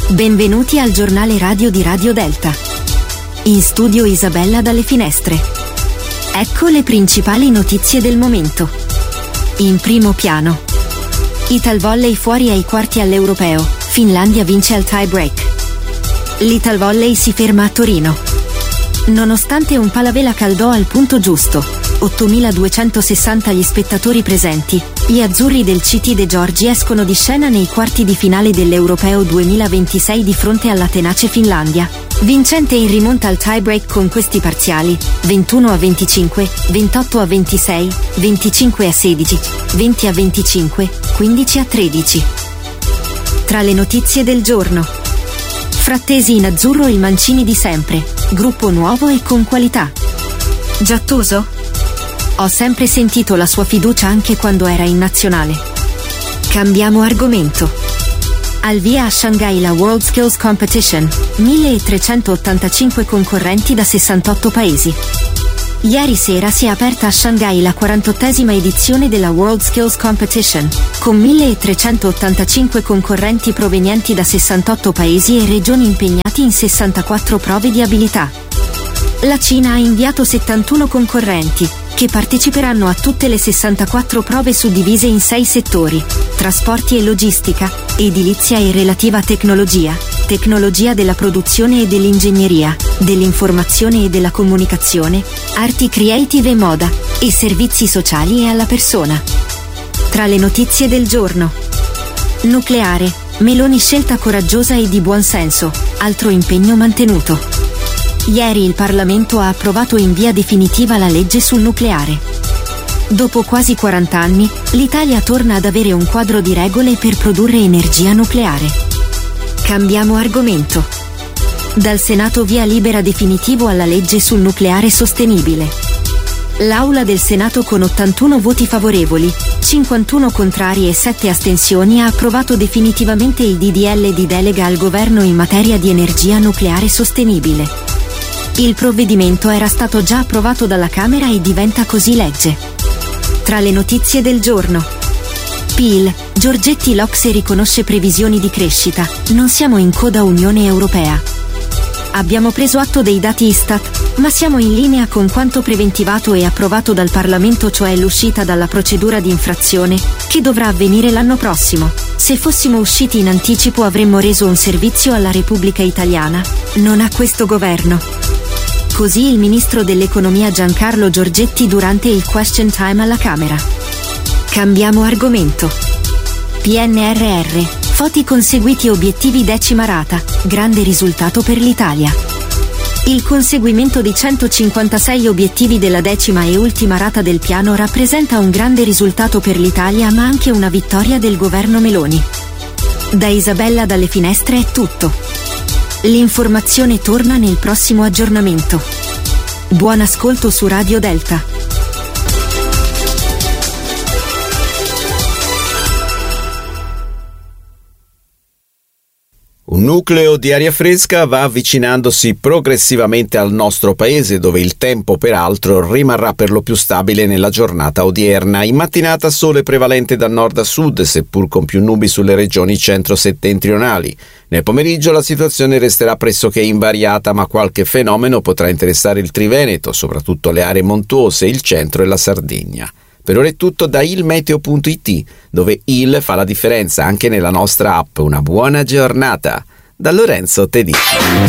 Benvenuti al giornale radio di Radio Delta. In studio Isabella dalle Finestre. Ecco le principali notizie del momento. In primo piano. Italvolley fuori ai quarti all'Europeo. Finlandia vince al tie break. L'Italvolley si ferma a Torino. Nonostante un palavela caldò al punto giusto, 8.260 gli spettatori presenti, gli azzurri del CT De Giorgi escono di scena nei quarti di finale dell'Europeo 2026 di fronte alla tenace Finlandia, vincente in rimonta al tie break con questi parziali: 21-25, 28-26, 25-16, 20-25, 15-13. Tra le notizie del giorno: Frattesi in azzurro il Mancini di sempre, gruppo nuovo e con qualità. Giattoso? Ho sempre sentito la sua fiducia anche quando era in nazionale. Cambiamo argomento. Al via a Shanghai la World Skills Competition, 1385 concorrenti da 68 paesi. Ieri sera si è aperta a Shanghai la 48esima edizione della World Skills Competition, con 1385 concorrenti provenienti da 68 paesi e regioni impegnati in 64 prove di abilità. La Cina ha inviato 71 concorrenti, che parteciperanno a tutte le 64 prove suddivise in 6 settori: trasporti e logistica, edilizia e relativa tecnologia, tecnologia della produzione e dell'ingegneria, dell'informazione e della comunicazione, arti creative e moda, e servizi sociali e alla persona. Tra le notizie del giorno: nucleare, Meloni scelta coraggiosa e di buon senso, altro impegno mantenuto. Ieri il Parlamento ha approvato in via definitiva la legge sul nucleare. Dopo quasi 40 anni, l'Italia torna ad avere un quadro di regole per produrre energia nucleare. Cambiamo argomento. Dal Senato via libera definitivo alla legge sul nucleare sostenibile. L'Aula del Senato con 81 voti favorevoli, 51 contrari e 7 astensioni ha approvato definitivamente il DDL di delega al governo in materia di energia nucleare sostenibile. Il provvedimento era stato già approvato dalla Camera e diventa così legge. Tra le notizie del giorno: PIL, Giorgetti l'Ocse riconosce previsioni di crescita, non siamo in coda Unione Europea. Abbiamo preso atto dei dati Istat, ma siamo in linea con quanto preventivato e approvato dal Parlamento, cioè l'uscita dalla procedura di infrazione, che dovrà avvenire l'anno prossimo. Se fossimo usciti in anticipo avremmo reso un servizio alla Repubblica Italiana, non a questo governo. Così il ministro dell'economia Giancarlo Giorgetti durante il question time alla Camera. Cambiamo argomento. PNRR, foti conseguiti obiettivi 10ª rata, grande risultato per l'Italia. Il conseguimento di 156 obiettivi della 10ª e ultima rata del piano rappresenta un grande risultato per l'Italia, ma anche una vittoria del governo Meloni. Da Isabella dalle Finestre è tutto. L'informazione torna nel prossimo aggiornamento. Buon ascolto su Radio Delta. Un nucleo di aria fresca va avvicinandosi progressivamente al nostro paese, dove il tempo peraltro rimarrà per lo più stabile nella giornata odierna. In mattinata sole prevalente da nord a sud, seppur con più nubi sulle regioni centro-settentrionali. Nel pomeriggio la situazione resterà pressoché invariata, ma qualche fenomeno potrà interessare il Triveneto, soprattutto le aree montuose, il centro e la Sardegna. Per ora è tutto da ilmeteo.it, dove il fa la differenza anche nella nostra app. Una buona giornata da Lorenzo Tedeschi.